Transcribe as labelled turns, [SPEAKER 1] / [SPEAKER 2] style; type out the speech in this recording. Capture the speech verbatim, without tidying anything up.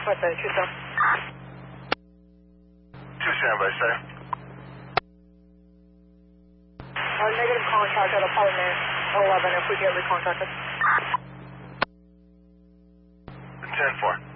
[SPEAKER 1] What's that? Two seven.
[SPEAKER 2] Two standby, sir.
[SPEAKER 1] Uh, negative contact at apartment eleven if we get recontacted.
[SPEAKER 2] ten four.